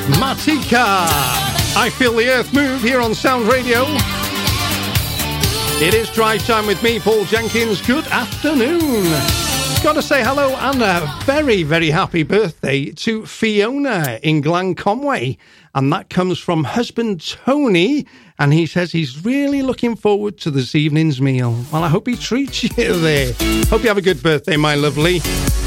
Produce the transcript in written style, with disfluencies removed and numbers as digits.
Matika. I Feel the Earth Move here on Sound Radio. It is Drive Time with me, Paul Jenkins. Good afternoon. Got to say hello and a very, very happy birthday to Fiona in Glen Conway. And that comes from husband Tony. And he says he's really looking forward to this evening's meal. Well, I hope he treats you there. Hope you have a good birthday, my lovely.